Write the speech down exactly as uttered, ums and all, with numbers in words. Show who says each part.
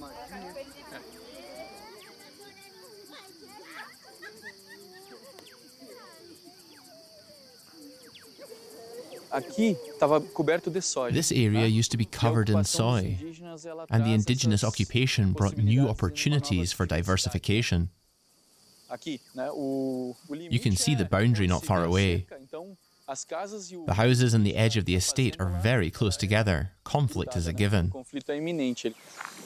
Speaker 1: This area used to be covered in soy, and the indigenous occupation brought new opportunities for diversification. You can see the boundary not far away. The houses and the edge of the estate are very close together. Conflict is a given.